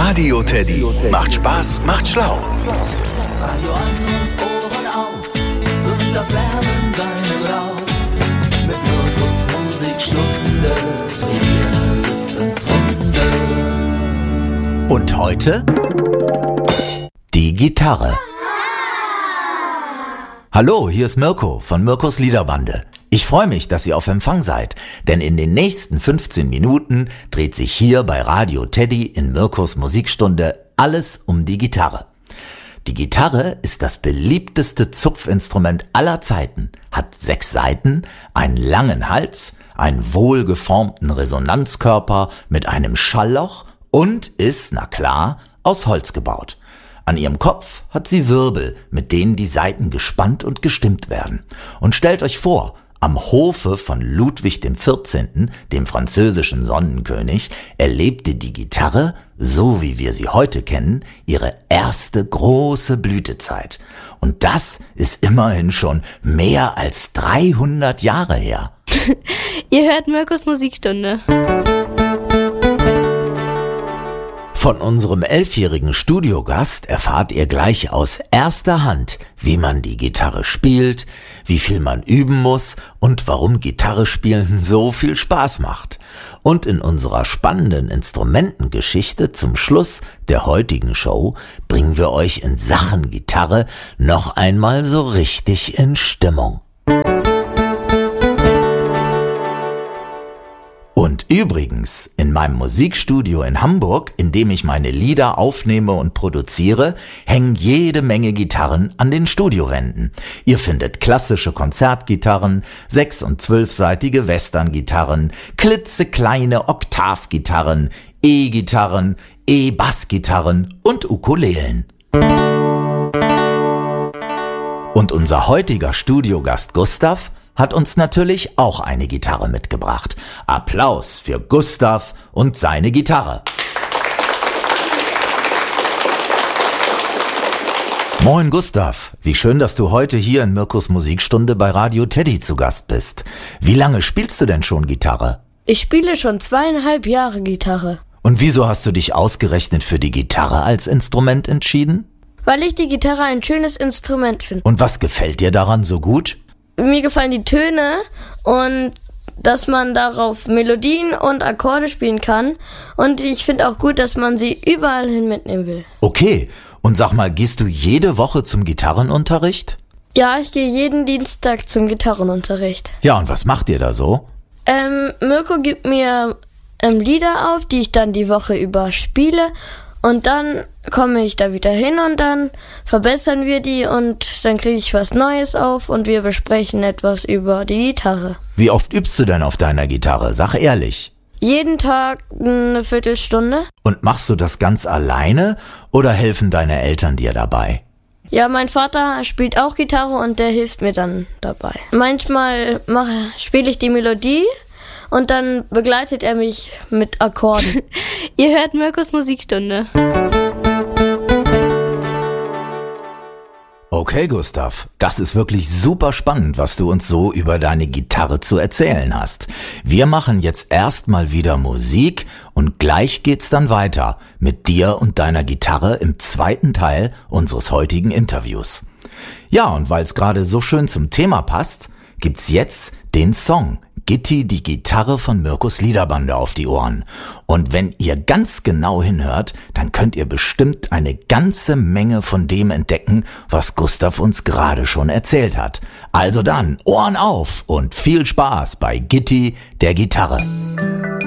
Radio Teddy. Macht Spaß, macht schlau. Radio an und Ohren auf, singt das Lärmen seinen Lauf. Mit Mirkus Musikstunde drehen wir eine Wissensrunde. Und heute die Gitarre. Hallo, hier ist Mirko von Mirkos Liederbande. Ich freue mich, dass ihr auf Empfang seid, denn in den nächsten 15 Minuten dreht sich hier bei Radio Teddy in Mirkos Musikstunde alles um die Gitarre. Die Gitarre ist das beliebteste Zupfinstrument aller Zeiten, hat 6 Saiten, einen langen Hals, einen wohlgeformten Resonanzkörper mit einem Schallloch und ist, na klar, aus Holz gebaut. An ihrem Kopf hat sie Wirbel, mit denen die Saiten gespannt und gestimmt werden. Und stellt euch vor, am Hofe von Ludwig XIV., dem französischen Sonnenkönig, erlebte die Gitarre, so wie wir sie heute kennen, ihre erste große Blütezeit. Und das ist immerhin schon mehr als 300 Jahre her. Ihr hört Mirkos Musikstunde. Von unserem 11-jährigen Studiogast erfahrt ihr gleich aus erster Hand, wie man die Gitarre spielt, wie viel man üben muss und warum Gitarre spielen so viel Spaß macht. Und in unserer spannenden Instrumentengeschichte zum Schluss der heutigen Show bringen wir euch in Sachen Gitarre noch einmal so richtig in Stimmung. Und übrigens, in meinem Musikstudio in Hamburg, in dem ich meine Lieder aufnehme und produziere, hängen jede Menge Gitarren an den Studiowänden. Ihr findet klassische Konzertgitarren, 6- und 12-seitige Western-Gitarren, klitzekleine Oktavgitarren, E-Gitarren, E-Bassgitarren und Ukulelen. Und unser heutiger Studiogast Gustav hat uns natürlich auch eine Gitarre mitgebracht. Applaus für Gustav und seine Gitarre. Moin Gustav, wie schön, dass du heute hier in Mirkos Musikstunde bei Radio Teddy zu Gast bist. Wie lange spielst du denn schon Gitarre? Ich spiele schon 2,5 Jahre Gitarre. Und wieso hast du dich ausgerechnet für die Gitarre als Instrument entschieden? Weil ich die Gitarre ein schönes Instrument finde. Und was gefällt dir daran so gut? Mir gefallen die Töne und dass man darauf Melodien und Akkorde spielen kann. Und ich finde auch gut, dass man sie überall hin mitnehmen will. Okay, und sag mal, gehst du jede Woche zum Gitarrenunterricht? Ja, ich gehe jeden Dienstag zum Gitarrenunterricht. Ja, und was macht ihr da so? Mirko gibt mir Lieder auf, die ich dann die Woche über spiele. Und dann komme ich da wieder hin und dann verbessern wir die und dann kriege ich was Neues auf und wir besprechen etwas über die Gitarre. Wie oft übst du denn auf deiner Gitarre? Sag ehrlich. Jeden Tag eine Viertelstunde. Und machst du das ganz alleine oder helfen deine Eltern dir dabei? Ja, mein Vater spielt auch Gitarre und der hilft mir dann dabei. Manchmal spiele ich die Melodie und dann begleitet er mich mit Akkorden. Ihr hört Mirkos Musikstunde. Okay, Gustav, das ist wirklich super spannend, was du uns so über deine Gitarre zu erzählen hast. Wir machen jetzt erstmal wieder Musik und gleich geht's dann weiter mit dir und deiner Gitarre im zweiten Teil unseres heutigen Interviews. Ja, und weil es gerade so schön zum Thema passt, gibt's jetzt den Song Gitti, die Gitarre von Mirkos Liederbande auf die Ohren. Und wenn ihr ganz genau hinhört, dann könnt ihr bestimmt eine ganze Menge von dem entdecken, was Gustav uns gerade schon erzählt hat. Also dann, Ohren auf und viel Spaß bei Gitti, der Gitarre.